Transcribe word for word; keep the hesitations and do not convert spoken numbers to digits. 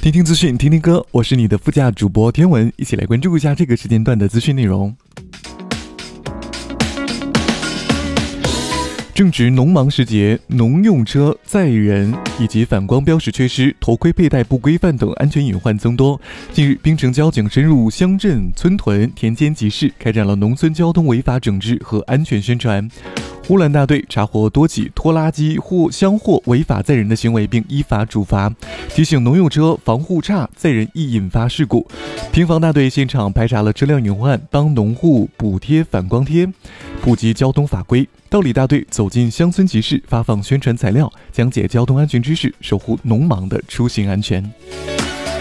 听听资讯，听听歌，我是你的副驾主播天文，一起来关注一下这个时间段的资讯内容。正值农忙时节，农用车载人以及反光标识缺失、头盔佩戴不规范等安全隐患增多。近日，槟城交警深入乡镇、村屯、田间集市，开展了农村交通违法整治和安全宣传。呼兰大队查获多起拖拉机或箱货违法载人的行为，并依法处罚，提醒农用车防护差，载人易引发事故。平防大队现场排查了车辆隐患，帮农户补贴反光贴，普及交通法规。道理大队走进乡村集市，发放宣传材料，讲解交通安全知识，守护农忙的出行安全。